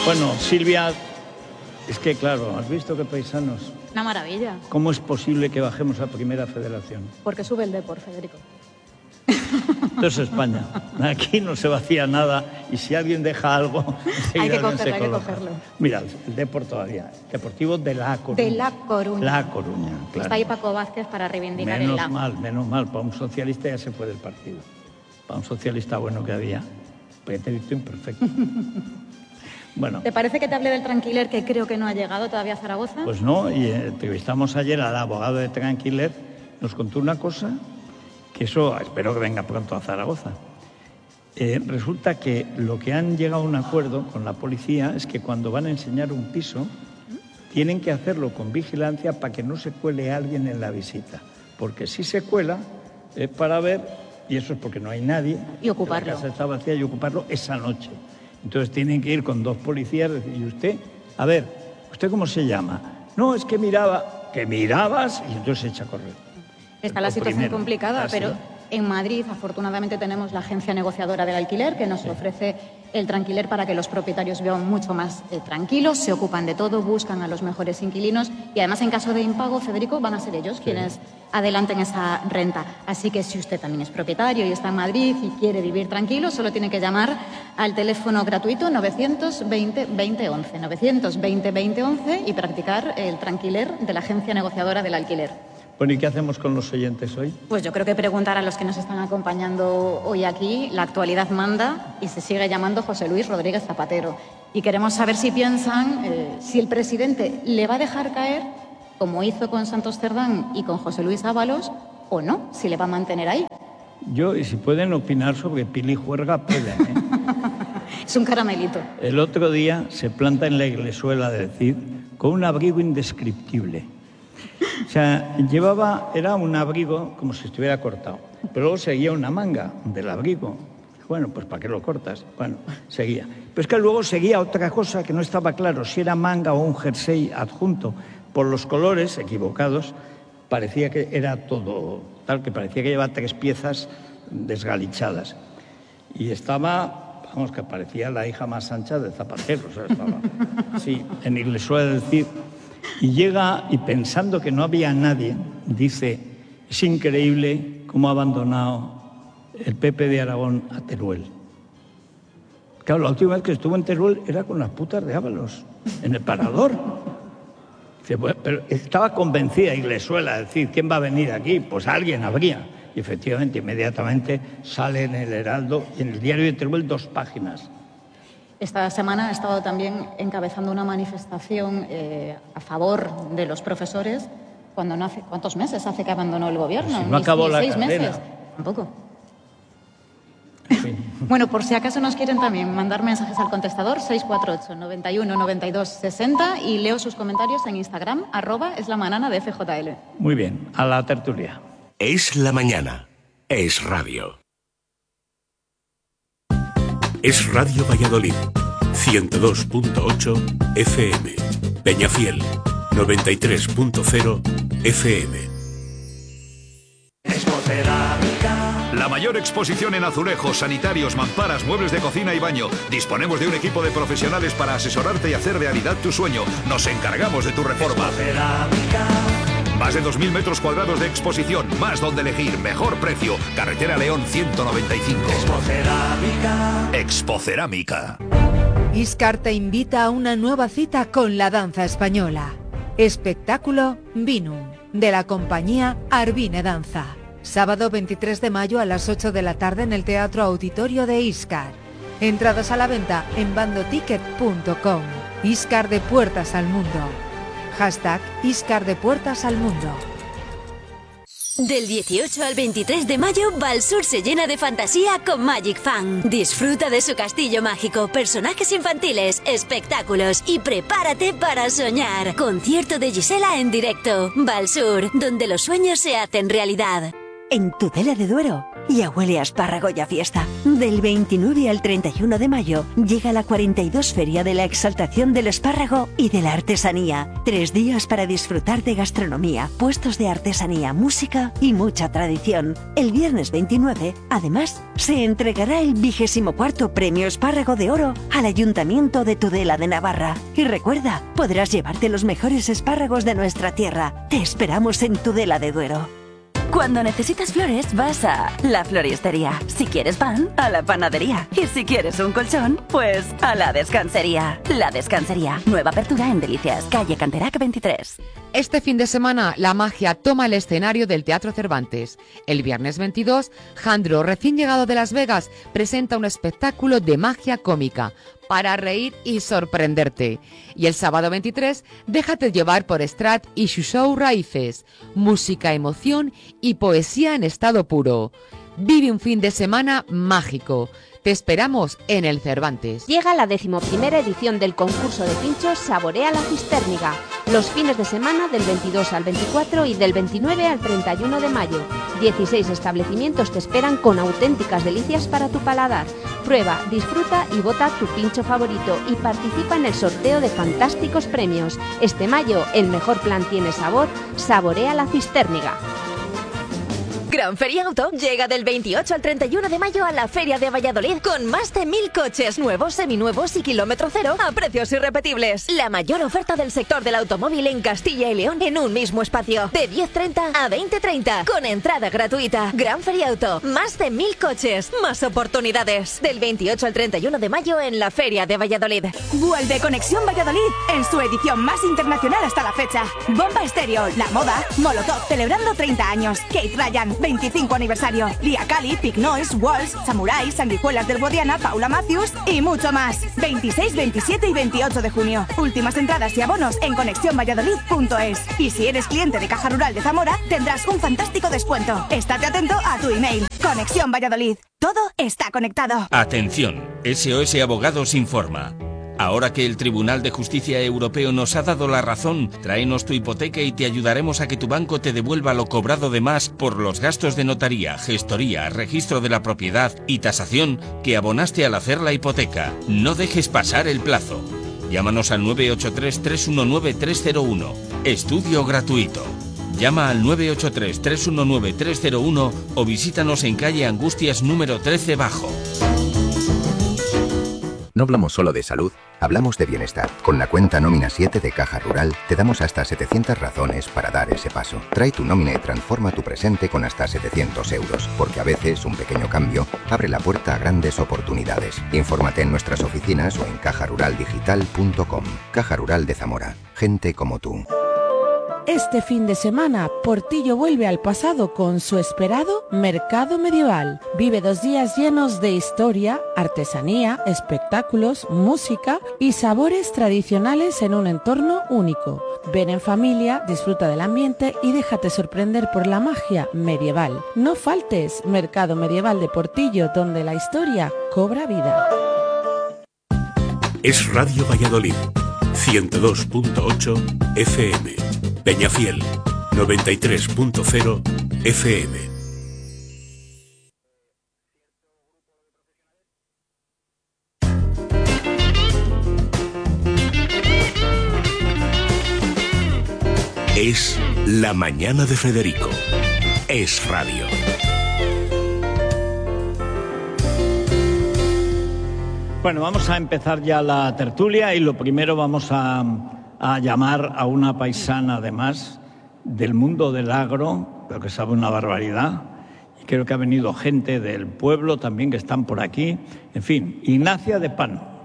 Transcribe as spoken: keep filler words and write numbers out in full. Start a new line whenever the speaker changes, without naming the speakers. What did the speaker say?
Bueno, Silvia, es que claro, ¿has visto qué paisanos?
Una maravilla.
¿Cómo es posible que bajemos a Primera Federación?
Porque sube el Depor, Federico.
Esto es España. Aquí no se vacía nada y si alguien deja algo,
hay que cogerlo, hay que cogerlo.
Mira, el Depor todavía. Deportivo de La Coruña.
De La Coruña.
La Coruña, claro.
Está ahí Paco Vázquez para reivindicar
menos
el La.
Menos mal, menos mal. Para un socialista ya se fue del partido. Para un socialista bueno que había. Pretérito imperfecto. Bueno.
¿Te parece que te hable del Tranquiler que creo que no ha llegado todavía a Zaragoza?
Pues no, y entrevistamos ayer al abogado de Tranquiler. Nos contó una cosa... que eso espero que venga pronto a Zaragoza. Eh, resulta que lo que han llegado a un acuerdo con la policía es que cuando van a enseñar un piso tienen que hacerlo con vigilancia para que no se cuele alguien en la visita, porque si se cuela es para ver, y eso es porque no hay nadie,
y ocuparlo.
La casa está vacía, y ocuparlo esa noche. Entonces tienen que ir con dos policías y usted, a ver, ¿usted cómo se llama? No, es que miraba, que mirabas, y entonces se echa a correr.
Está la situación
primero.
complicada,
Así.
pero en Madrid afortunadamente tenemos la agencia negociadora del alquiler que nos sí. ofrece el Tranquiler para que los propietarios vivan mucho más eh, tranquilos, se ocupan de todo, buscan a los mejores inquilinos y además en caso de impago, Federico, van a ser ellos sí. quienes adelanten esa renta. Así que si usted también es propietario y está en Madrid y quiere vivir tranquilo, solo tiene que llamar al teléfono gratuito novecientos veinte veinte once, novecientos veinte veinte once y practicar el Tranquiler de la agencia negociadora del alquiler.
Bueno, ¿y qué hacemos con los oyentes hoy?
Pues yo creo que preguntar a los que nos están acompañando hoy aquí, la actualidad manda y se sigue llamando José Luis Rodríguez Zapatero. Y queremos saber si piensan, eh, si el presidente le va a dejar caer, como hizo con Santos Cerdán y con José Luis Ábalos, o no, si le va a mantener ahí.
Yo, y si pueden opinar sobre Pili Juerga, pueden, ¿eh?
Es un caramelito.
El otro día se planta en la iglesuela de decir, con un abrigo indescriptible. O sea, llevaba, era un abrigo como si estuviera cortado, pero luego seguía una manga del abrigo. Bueno, pues ¿para qué lo cortas? Bueno, seguía. Pero es que luego seguía otra cosa que no estaba claro, si era manga o un jersey adjunto. Por los colores equivocados, parecía que era todo tal, que parecía que llevaba tres piezas desgalichadas. Y estaba, vamos, que parecía la hija más ancha de Zapatero. O sea, estaba, sí, en iglesuela de decir... Y llega, y pensando que no había nadie, dice, es increíble cómo ha abandonado el P P de Aragón a Teruel. Claro, la última vez que estuvo en Teruel era con las putas de Ábalos, en el Parador. Dice, bueno, pero estaba convencida Iglesuela, de decir, ¿quién va a venir aquí? Pues alguien habría. Y efectivamente, inmediatamente sale en el Heraldo y en el diario de Teruel dos páginas.
Esta semana ha estado también encabezando una manifestación eh, a favor de los profesores cuando no hace... ¿Cuántos meses hace que abandonó el gobierno?
Pues si no acabó
ni, ni
la
seis
carrera.
meses. Tampoco. Sí. Bueno, por si acaso nos quieren también mandar mensajes al contestador seis cuatro ocho, noventa y uno, noventa y dos, sesenta y leo sus comentarios en Instagram, arroba es la manana de F J L.
Muy bien, a la tertulia.
Es la mañana. Es radio. Es Radio Valladolid, ciento dos punto ocho F M. Peñafiel, noventa y tres punto cero F M.
La mayor exposición en azulejos, sanitarios, mamparas, muebles de cocina y baño. Disponemos de un equipo de profesionales para asesorarte y hacer realidad tu sueño. Nos encargamos de tu reforma. Más de dos mil metros cuadrados de exposición, más donde elegir, mejor precio. Carretera León ciento noventa y cinco. Expocerámica. Expocerámica.
Iscar te invita a una nueva cita con la danza española. Espectáculo Vinum, de la compañía Arvine Danza. Sábado veintitrés de mayo a las ocho de la tarde en el Teatro Auditorio de Iscar. Entradas a la venta en bandoticket punto com. Iscar de puertas al mundo. Hashtag Iscar de puertas al mundo.
Del dieciocho al veintitrés de mayo, Valsur se llena de fantasía con Magic Fan. Disfruta de su castillo mágico, personajes infantiles, espectáculos y prepárate para soñar. Concierto de Gisela en directo. Valsur, donde los sueños se hacen realidad.
En Tudela de Duero, Ya huele a espárrago y a fiesta. Del veintinueve al treinta y uno de mayo llega la cuarenta y dos Feria de la Exaltación del Espárrago y de la Artesanía. Tres días para disfrutar de gastronomía, puestos de artesanía, música y mucha tradición. El viernes veintinueve, además, se entregará el vigésimo cuarto Premio Espárrago de Oro al Ayuntamiento de Tudela de Navarra. Y recuerda, podrás llevarte los mejores espárragos de nuestra tierra. Te esperamos en Tudela de Duero.
Cuando necesitas flores, vas a La Floristería. Si quieres pan, a la panadería. Y si quieres un colchón, pues a la Descansería. La Descansería. Nueva apertura en Delicias, calle Canterac veintitrés.
Este fin de semana, la magia toma el escenario del Teatro Cervantes. El viernes veintidós, Jandro, recién llegado de Las Vegas, presenta un espectáculo de magia cómica para reír y sorprenderte. Y el sábado veintitrés, déjate llevar por Strat y su show Raíces. Música, emoción y poesía en estado puro. Vive un fin de semana mágico. Te esperamos en el Cervantes.
Llega la decimoprimera edición del concurso de pinchos Saborea la Cistérniga. Los fines de semana del veintidós al veinticuatro y del veintinueve al treinta y uno de mayo. dieciséis establecimientos te esperan con auténticas delicias para tu paladar. Prueba, disfruta y vota tu pincho favorito y participa en el sorteo de fantásticos premios. Este mayo, el mejor plan tiene sabor. Saborea la Cistérniga.
Gran Feria Auto llega del veintiocho al treinta y uno de mayo a la Feria de Valladolid con más de mil coches nuevos, seminuevos y kilómetro cero a precios irrepetibles. La mayor oferta del sector del automóvil en Castilla y León en un mismo espacio. De diez treinta a veinte treinta con entrada gratuita. Gran Feria Auto, más de mil coches, más oportunidades. Del veintiocho al treinta y uno de mayo en la Feria de Valladolid.
Vuelve Conexión Valladolid en su edición más internacional hasta la fecha. Bomba Estéreo, La Moda, Molotov celebrando treinta años, Kate Ryan, veinticinco aniversario, Lia Cali, Pig Noise, Walls, Samurai, Sanguijuelas del Guadiana, Paula Matthews y mucho más. veintiséis, veintisiete y veintiocho de junio. Últimas entradas y abonos en conexión valladolid punto es. Y si eres cliente de Caja Rural de Zamora, tendrás un fantástico descuento. Estate atento a tu email. Conexión Valladolid. Todo está conectado.
Atención, S O S Abogados informa. Ahora que el Tribunal de Justicia Europeo nos ha dado la razón, tráenos tu hipoteca y te ayudaremos a que tu banco te devuelva lo cobrado de más por los gastos de notaría, gestoría, registro de la propiedad y tasación que abonaste al hacer la hipoteca. No dejes pasar el plazo. Llámanos al nueve ocho tres, tres uno nueve, tres cero uno. Estudio gratuito. Llama al nueve ocho tres, tres uno nueve, tres cero uno o visítanos en calle Angustias número trece Bajo.
No hablamos solo de salud, hablamos de bienestar. Con la cuenta Nómina siete de Caja Rural te damos hasta setecientas razones para dar ese paso. Trae tu nómina y transforma tu presente con hasta setecientos euros, porque a veces un pequeño cambio abre la puerta a grandes oportunidades. Infórmate en nuestras oficinas o en caja rural digital punto com. Caja Rural de Zamora. Gente como tú.
Este fin de semana, Portillo vuelve al pasado con su esperado Mercado Medieval. Vive dos días llenos de historia, artesanía, espectáculos, música y sabores tradicionales en un entorno único. Ven en familia, disfruta del ambiente y déjate sorprender por la magia medieval. No faltes, Mercado Medieval de Portillo, donde la historia cobra vida.
Es Radio Valladolid, ciento dos punto ocho F M. Peñafiel, noventa y tres punto cero F M. Es La Mañana de Federico. Es radio.
Bueno, vamos a empezar ya la tertulia y lo primero vamos a... a llamar a una paisana, además, del mundo del agro, pero que sabe una barbaridad. Y creo que ha venido gente del pueblo también que están por aquí. En fin, Ignacia de Pano.